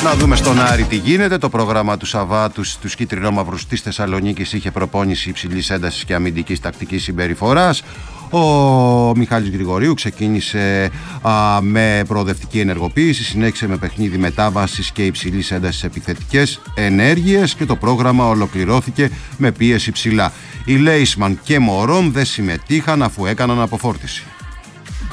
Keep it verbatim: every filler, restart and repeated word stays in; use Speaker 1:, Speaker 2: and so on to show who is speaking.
Speaker 1: Να δούμε στον Άρη τι γίνεται. Το πρόγραμμα του Σαββάτου στους κίτρινο-μαύρους της Θεσσαλονίκης είχε προπόνηση υψηλής έντασης και αμυντικής τακτικής συμπεριφοράς. Ο Μιχάλης Γρηγορίου ξεκίνησε α, με προοδευτική ενεργοποίηση, συνέχισε με παιχνίδι μετάβασης και υψηλής έντασης επιθετικές ενέργειες και το πρόγραμμα ολοκληρώθηκε με πίεση ψηλά. Οι Λέισμαν και Μωρόν δεν συμμετείχαν αφού έκαναν αποφόρτιση.